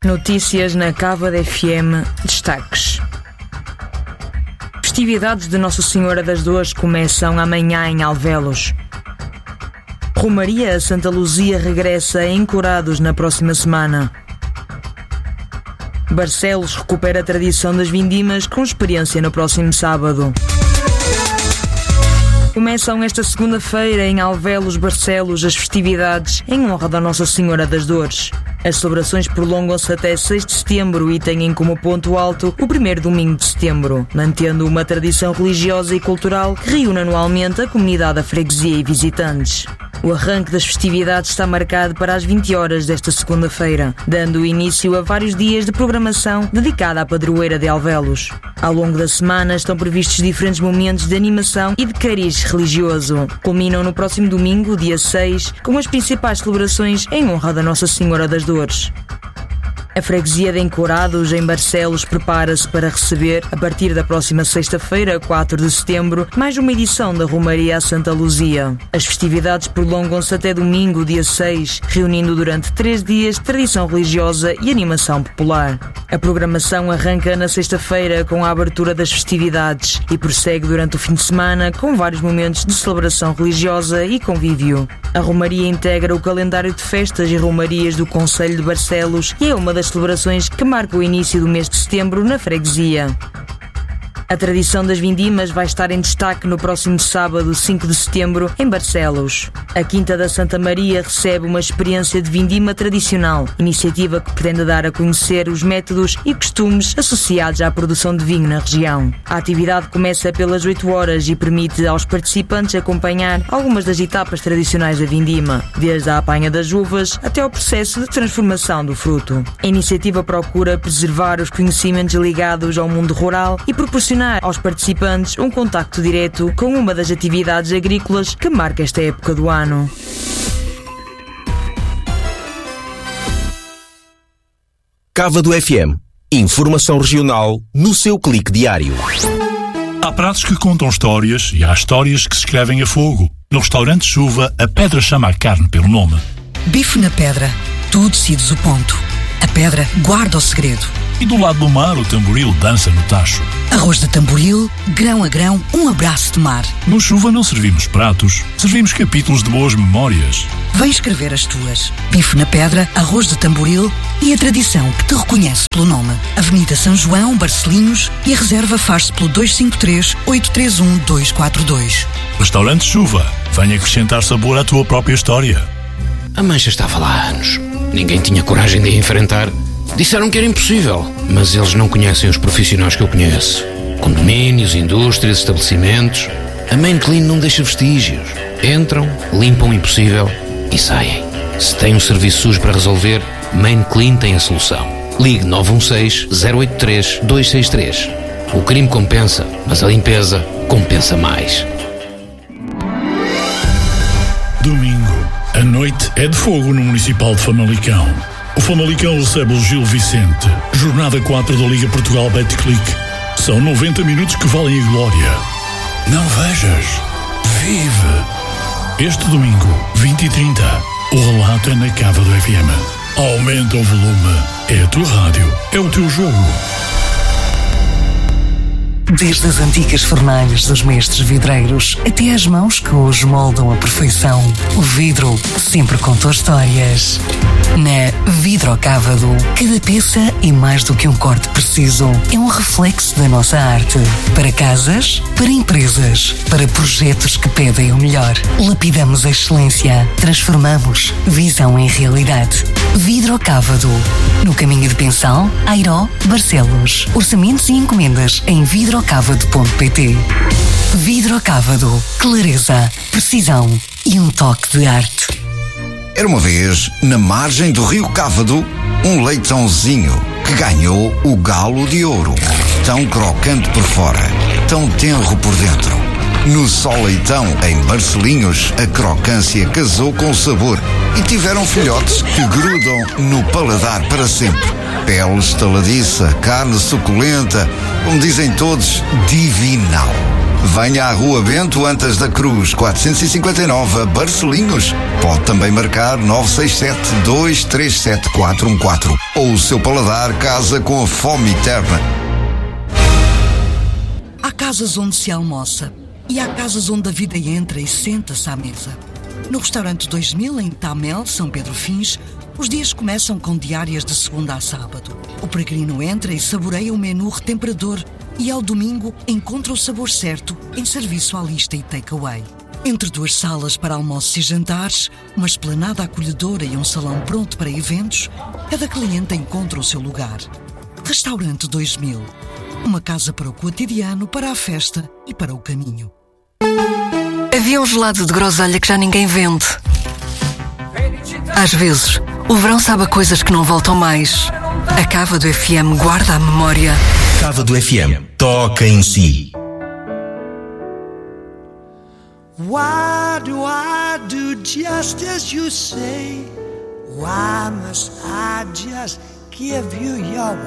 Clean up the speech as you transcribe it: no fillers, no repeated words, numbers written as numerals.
Notícias na Cávado FM. Destaques. Festividades de Nossa Senhora das Dores começam amanhã em Alvelos. Romaria a Santa Luzia regressa em Corados na próxima semana. Barcelos recupera a tradição das vindimas com experiência no próximo sábado. Começam esta segunda-feira em Alvelos, Barcelos, as festividades em honra da Nossa Senhora das Dores. As celebrações prolongam-se até 6 de setembro e têm como ponto alto o primeiro domingo de setembro, mantendo uma tradição religiosa e cultural que reúne anualmente a comunidade da freguesia e visitantes. O arranque das festividades está marcado para as 20 horas desta segunda-feira, dando início a vários dias de programação dedicada à padroeira de Alvelos. Ao longo da semana estão previstos diferentes momentos de animação e de cariz religioso. Culminam no próximo domingo, dia 6, com as principais celebrações em honra da Nossa Senhora das Dores. A freguesia de Encorados, em Barcelos, prepara-se para receber, a partir da próxima sexta-feira, 4 de setembro, mais uma edição da Romaria a Santa Luzia. As festividades prolongam-se até domingo, dia 6, reunindo durante 3 dias tradição religiosa e animação popular. A programação arranca na sexta-feira com a abertura das festividades e prossegue durante o fim de semana com vários momentos de celebração religiosa e convívio. A Romaria integra o calendário de festas e romarias do Concelho de Barcelos e é uma das celebrações que marca o início do mês de setembro na freguesia. A tradição das vindimas vai estar em destaque no próximo sábado, 5 de setembro, em Barcelos. A Quinta da Santa Maria recebe uma experiência de vindima tradicional, iniciativa que pretende dar a conhecer os métodos e costumes associados à produção de vinho na região. A atividade começa pelas 8 horas e permite aos participantes acompanhar algumas das etapas tradicionais da vindima, desde a apanha das uvas até ao processo de transformação do fruto. A iniciativa procura preservar os conhecimentos ligados ao mundo rural e proporcionar aos participantes um contacto direto com uma das atividades agrícolas que marca esta época do ano. Cávado FM. Informação regional no seu clique diário. Há pratos que contam histórias e há histórias que se escrevem a fogo. No restaurante Chuva, a pedra chama a carne pelo nome. Bife na pedra. Tu decides o ponto. A pedra guarda o segredo. E do lado do mar, o tamboril dança no tacho. Arroz de tamboril, grão a grão, um abraço de mar. No Chuva não servimos pratos, servimos capítulos de boas memórias. Vem escrever as tuas. Bife na pedra, arroz de tamboril e a tradição que te reconhece pelo nome. Avenida São João, Barcelinhos, e a reserva faz-se pelo 253-831-242. Restaurante Chuva, venha acrescentar sabor à tua própria história. A mancha estava lá há anos. Ninguém tinha coragem de a enfrentar. Disseram que era impossível, mas eles não conhecem os profissionais que eu conheço. Condomínios, indústrias, estabelecimentos. A Main Clean não deixa vestígios. Entram, limpam o impossível e saem. Se tem um serviço sujo para resolver, Main Clean tem a solução. Ligue 916-083-263. O crime compensa, mas a limpeza compensa mais. Domingo. A noite é de fogo no Municipal de Famalicão. O Famalicão recebe o Gil Vicente. Jornada 4 da Liga Portugal Betclic. São 90 minutos que valem a glória. Não vejas. Vive. Este domingo, 20h30, o relato é na Cávado FM. Aumenta o volume. É a tua rádio. É o teu jogo. Desde as antigas fornalhas dos mestres vidreiros até às mãos que hoje moldam a perfeição, o vidro sempre contou histórias. Na Vidrocávado, cada peça é mais do que um corte preciso. É um reflexo da nossa arte. Para casas, para empresas, para projetos que pedem o melhor. Lapidamos a excelência. Transformamos visão em realidade. Vidrocávado. No caminho de Pensal, Airó, Barcelos. Orçamentos e encomendas em vidrocávado.pt. Vidrocávado. Clareza, precisão e um toque de arte. Era uma vez, na margem do rio Cávado, um leitãozinho que ganhou o galo de ouro. Tão crocante por fora, tão tenro por dentro. No Só Leitão, em Barcelinhos, a crocância casou com o sabor e tiveram filhotes que grudam no paladar para sempre. Pele estaladiça, carne suculenta, como dizem todos, divinal. Venha à Rua Bento Antas da Cruz, 459, a Barcelinhos. Pode também marcar 967-237-414. Ou o seu paladar casa com a fome eterna. Há casas onde se almoça e há casas onde a vida entra e senta-se à mesa. No restaurante 2000, em Tamel, São Pedro Fins, os dias começam com diárias de segunda a sábado. O peregrino entra e saboreia o menu retemperador e ao domingo encontra o sabor certo em serviço à lista e takeaway. Entre duas salas para almoços e jantares, uma esplanada acolhedora e um salão pronto para eventos, cada cliente encontra o seu lugar. Restaurante 2000. Uma casa para o cotidiano, para a festa e para o caminho. Havia um gelado de groselha que já ninguém vende. Às vezes, o verão sabe a coisas que não voltam mais. A Cava do FM guarda a memória. Cava do FM. Toca em si. Why do I do just as you say? Why must I just give you your